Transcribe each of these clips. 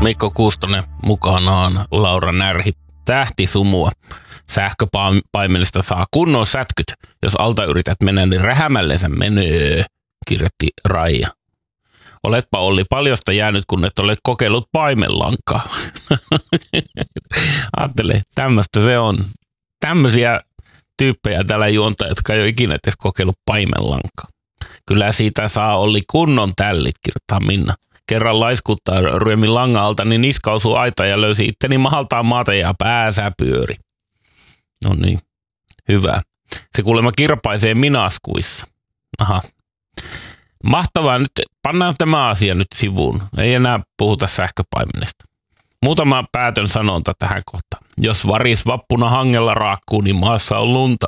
Mikko Kuustonen mukanaan, Laura Närhi, tähtisumua. Sähköpaimenista saa kunnon sätkyt. Jos alta yrität mennä, niin rähämälle se menee, kirjoitti Raija. Oletpa Olli paljosta jäänyt, kun et ole kokeillut paimenlankaa. Ajattele, tämmöistä se on. Tämmöisiä tyyppejä täällä juontaa, jotka ei ole ikinä edes kokeillut paimenlankaa. Kyllä siitä saa Olli kunnon tällit, kirjoittaa Minna. Kerran laiskuttaa ryömin langan alta, niin niska osui aitaan ja löysi itteni mahaltaan maata ja pääsä pyöri. No niin, hyvä. Se kuulemma kirpaisee minaskuissa. Aha. Mahtavaa. Nyt pannaan tämä asia nyt sivuun. Ei enää puhuta sähköpaimenesta. Muutama päätön sanonta tähän kohtaan. Jos varis vappuna hangella raakkuu, niin maassa on lunta.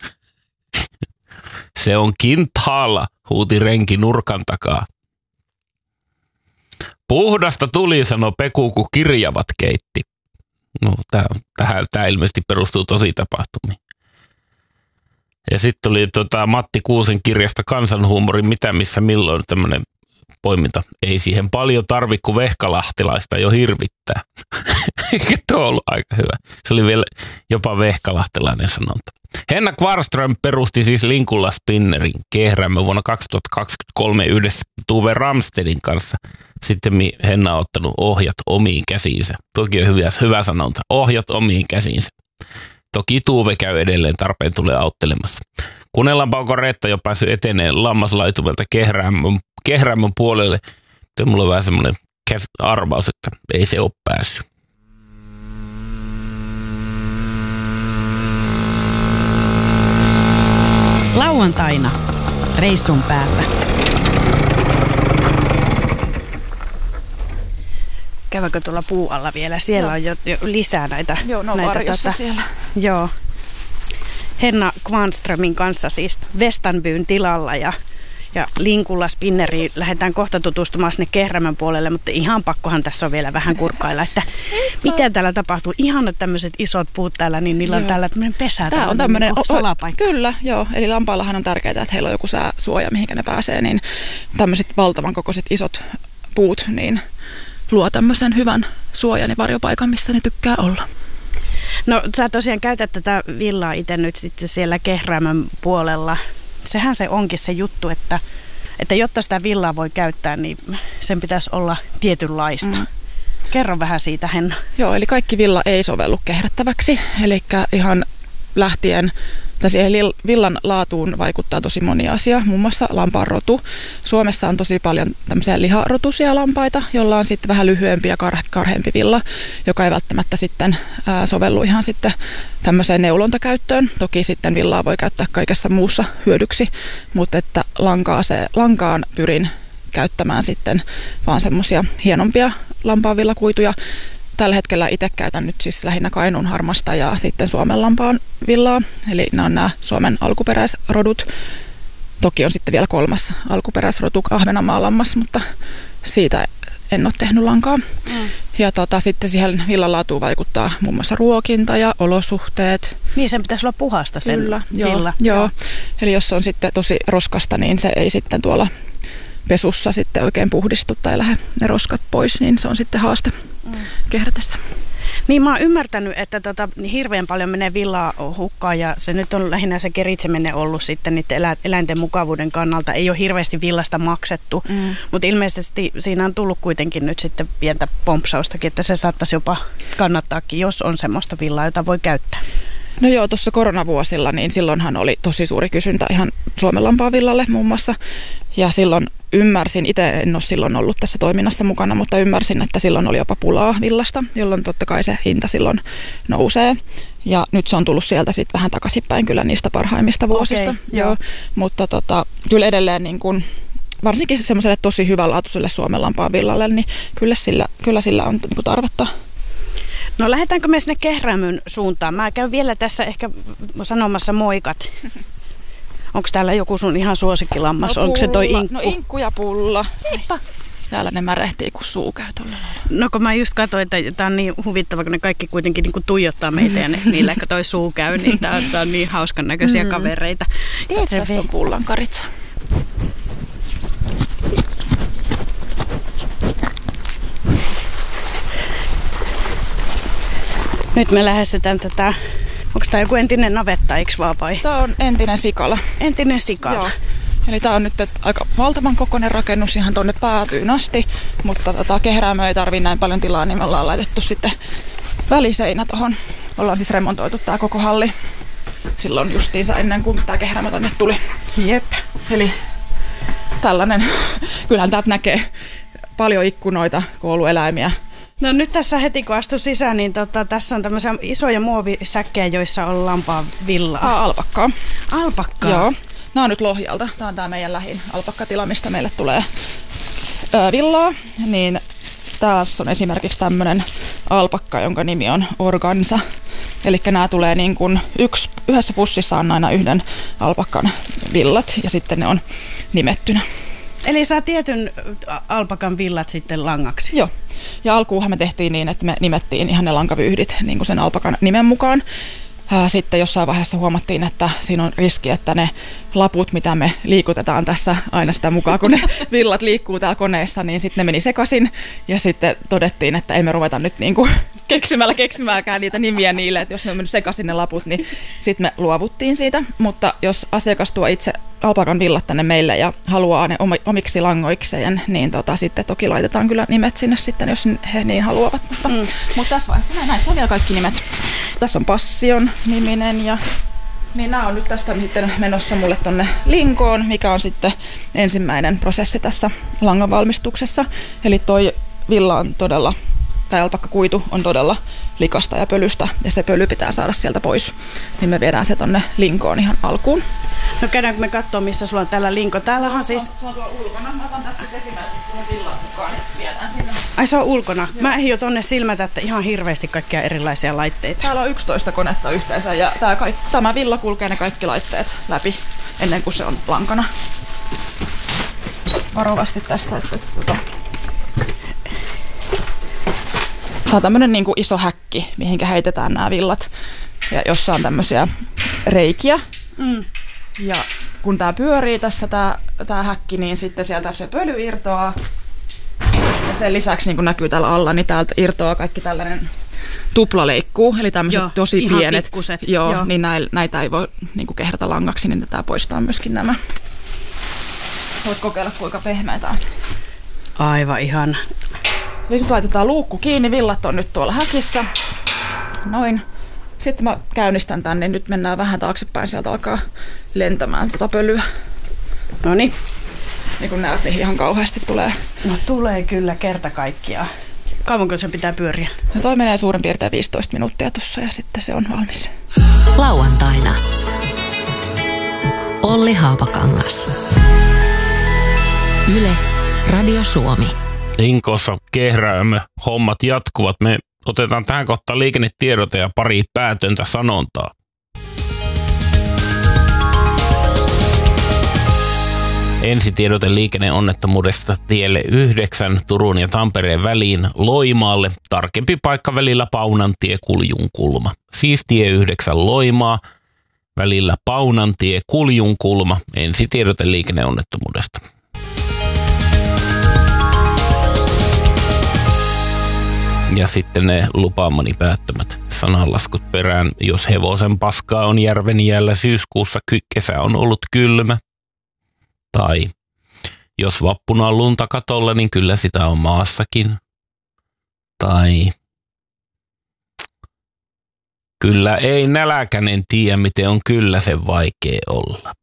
Se on kintaalla, huuti renki nurkan takaa. Puhdasta tuli, sanoi Peku, kun kirjavat keitti. No, tämä ilmeisesti perustuu tosi tapahtumiin. Ja sitten tuli Matti Kuusen kirjasta Kansanhuumorin mitä missä milloin tämmöinen poiminta. Ei siihen paljon tarvi, kun vehkalahtelaista jo hirvittää. Tuo on ollut aika hyvä. Se oli vielä jopa vehkalahtelainen sanonta. Henna Kvarström perusti siis Linkulla Spinnerin Kehrämme vuonna 2023 yhdessä Tuve Ramstedin kanssa. Sitten Henna on ottanut ohjat omiin käsiinsä. Toki on hyvä sanonta. Ohjat omiin käsiinsä. Toki Tuve käy edelleen tarpeen tulee auttelemassa. Kuunnellaanpa, onko Reetta jo päässyt eteneen lammaslaitumelta Kehrämmön puolelle. Mulla on vähän semmoinen arvaus, että ei se ole päässyt. Lauantaina reissun päällä. Käydäänkö tuolla puualla vielä? Siellä on jo lisää näitä. Joo, ne on varjossa siellä. Joo. Henna Kvarnströmin kanssa siis Vestanbyn tilalla ja Linkulla Spinneriin lähdetään kohta tutustumaan sinne Kehrämön puolelle, mutta ihan pakkohan tässä on vielä vähän kurkkailla, että miten täällä tapahtuu. Ihanat tämmöiset isot puut täällä, niin niillä on täällä tämmöinen pesä. Tämä on tämmöinen salapaikka. Kyllä, joo. Eli lampaallahan on tärkeää, että heillä on joku sääsuoja, mihinkä ne pääsee, niin tämmöiset valtavan kokoiset isot puut, niin luo tämmöisen hyvän suojan ja varjopaikan, missä ne tykkää olla. No sä tosiaan käytät tätä villaa itse nyt sitten siellä Kehrämön puolella. Sehän se onkin se juttu, että jotta sitä villaa voi käyttää, niin sen pitäisi olla tietynlaista. Kerro vähän siitä, Henna. Joo, eli kaikki villa ei sovellu kehrättäväksi. Eli ihan lähtien siihen villan laatuun vaikuttaa tosi moni asia, muun muassa lampaan rotu. Suomessa on tosi paljon tämmöisiä liharotuisia lampaita, joilla on sitten vähän lyhyempi ja karheampi villa, joka ei välttämättä sitten sovellu ihan sitten tämmöiseen neulontakäyttöön. Toki sitten villaa voi käyttää kaikessa muussa hyödyksi, mutta että lankaan pyrin käyttämään sitten vaan semmoisia hienompia lampaanvillakuituja. Tällä hetkellä itse käytän nyt siis lähinnä Kainuun harmasta ja sitten Suomen lampaan villaa. Eli nämä on nämä Suomen alkuperäisrodut. Toki on sitten vielä kolmas alkuperäisrotu, Ahvenanmaan lammas, mutta siitä en ole tehnyt lankaa. Ja sitten siihen villan laatuun vaikuttaa muun muassa ruokinta ja olosuhteet. Niin, sen pitäisi olla puhasta sen villa. Joo. Eli jos se on sitten tosi roskasta, niin se ei sitten tuolla pesussa sitten oikein puhdistu tai lähde ne roskat pois, niin se on sitten haaste kehrätessä. Niin mä oon ymmärtänyt, että hirveän paljon menee villaa hukkaan ja se nyt on lähinnä se keritseminen ollut sitten niiden eläinten mukavuuden kannalta. Ei ole hirveästi villasta maksettu, mutta ilmeisesti siinä on tullut kuitenkin nyt sitten pientä pompsaustakin, että se saattaisi jopa kannattaakin, jos on semmoista villaa, jota voi käyttää. No joo, tuossa koronavuosilla, niin silloinhan oli tosi suuri kysyntä ihan Suomen lampaavillalle muun muassa. Ja silloin ymmärsin, itse en ole silloin ollut tässä toiminnassa mukana, mutta ymmärsin, että silloin oli jopa pulaa villasta, jolloin totta kai se hinta silloin nousee. Ja nyt se on tullut sieltä sitten vähän takaisinpäin kyllä niistä parhaimmista vuosista. Okay, joo. Mutta kyllä edelleen niin kun, varsinkin semmoiselle tosi hyvänlaatuiselle Suomen lampaavillalle, niin kyllä sillä on niin kun tarvetta. No lähdetäänkö me sinne Kehrämön suuntaan? Mä käyn vielä tässä ehkä sanomassa moikat. Onko täällä joku sun ihan suosikkilammas? No, onko se toi inkku? No inkku ja pulla. Heippa. Täällä ne märehtii, kun suu käy tuolla lailla. No kun mä just katsoin, että tää on niin huvittava, kun ne kaikki kuitenkin niin kuin tuijottaa meitä ja niillä, kun toi suu käy, niin tää on niin hauskan näköisiä kavereita. Tässä on pullan karitsa. Nyt me lähestytään tätä, onko tämä joku entinen navetta, eikö vaan vai? Tämä on entinen Sikala. Entinen Sikala. Joo. Eli tämä on nyt aika valtavan kokoinen rakennus ihan tuonne päätyyn asti, mutta kehräämö ei tarvitse näin paljon tilaa, niin me ollaan laitettu sitten väliseinä tuohon. Ollaan siis remontoitu tämä koko halli silloin justiinsa ennen kuin tämä kehräämö tänne tuli. Jep. Eli tällainen, kyllähän täältä näkee paljon ikkunoita, koulueläimiä. No nyt tässä heti kun astun sisään, niin tässä on tämmöisiä isoja muovisäkkejä, joissa on lampaan villaa. Tämä on alpakkaa. Alpakkaa? Joo. Nämä on nyt Lohjalta. Tämä on tämä meidän lähin alpakkatila, mistä meille tulee villaa. Niin tässä on esimerkiksi tämmöinen alpakka, jonka nimi on Organza. Eli nämä tulee niin kuin yhdessä pussissa on aina yhden alpakkan villat ja sitten ne on nimettynä. Eli saa tietyn alpakan villat sitten langaksi? Joo. Ja alkuunhan me tehtiin niin, että me nimettiin ihan ne lankavyyhdit niin kuin sen alpakan nimen mukaan. Sitten jossain vaiheessa huomattiin, että siinä on riski, että ne laput, mitä me liikutetaan tässä aina sitä mukaan, kun ne villat liikkuu täällä koneessa, niin sitten ne meni sekaisin. Ja sitten todettiin, että ei me ruveta nyt niinku keksimäänkään niitä nimiä niille, että jos ne on mennyt sekaisin ne laput, niin sitten me luovuttiin siitä. Mutta jos asiakas tuo itse alpakan villat tänne meille ja haluaa ne omiksi langoikseen, niin sitten toki laitetaan kyllä nimet sinne sitten, jos he niin haluavat. Mutta tässä vaiheessa näissä on vielä kaikki nimet. Tässä on Passion niminen ja niin nämä on nyt tästä sitten menossa mulle tonne linkoon, mikä on sitten ensimmäinen prosessi tässä langan valmistuksessa. Eli toi villa on todella, tai alpakkakuitu on todella likasta ja pölystä ja se pöly pitää saada sieltä pois. Niin me viedään se tonne linkoon ihan alkuun. No käydäänkö me katsoa, missä sulla on täällä linko? Täällä on siis... Se on tuolla ulkona. Mä otan tästä esimerkiksi sulle villat mukaan, niin viedään sinne. Ai se on ulkona. Mä ehdin jo tonne silmätä, että ihan hirveästi kaikkia erilaisia laitteita. Täällä on 11 konetta yhteensä ja tämä villa kulkee ne kaikki laitteet läpi ennen kuin se on lankana. Varovasti tästä, että Tämä on tämmöinen niin kuin iso häkki, mihinkä heitetään nämä villat, ja jossa on tämmöisiä reikiä. Ja kun tämä pyörii tässä tämä häkki, niin sitten sieltä se pöly irtoaa. Ja sen lisäksi, niin kuin näkyy täällä alla, niin täältä irtoaa kaikki tällainen tuplaleikkuu, eli tämmöiset tosi pienet. Pikkuset. Joo, niin näitä ei voi niin kuin kehrata langaksi, niin tämä poistaa myöskin nämä. Voit kokeilla, kuinka pehmeitä on. Aivan ihan. Nyt laitetaan luukku kiinni, villat on nyt tuolla häkissä. Noin. Sitten mä käynnistän tänne, nyt mennään vähän taaksepäin, sieltä alkaa lentämään pölyä. Noniin. Niin kun näet, niin ihan kauheasti tulee. No tulee kyllä kerta kaikkiaan. Kauanko sen pitää pyöriä? No toi menee suurin piirtein 15 minuuttia tuossa ja sitten se on valmis. Lauantaina. Olli Haapakangas. Yle, Radio Suomi. Linkossa kehräämme, hommat jatkuvat. Me otetaan tähän kohtaan liikennetiedote ja pari päätöntä sanontaa. Ensitiedote liikenneonnettomuudesta tielle 9 Turun ja Tampereen väliin Loimaalle. Tarkempi paikka välillä Paunantie Kuljunkulma. Siis tie 9 Loimaa välillä Paunantie Kuljunkulma. Ensitiedote liikenneonnettomuudesta. Ja sitten ne lupaamani päättömät sananlaskut perään. Jos hevosen paskaa on järven jäällä syyskuussa, kesä on ollut kylmä. Tai jos vappuna on lunta katolla, niin kyllä sitä on maassakin. Tai kyllä ei nälkäinen tiedä, miten on kyllä sen vaikea olla.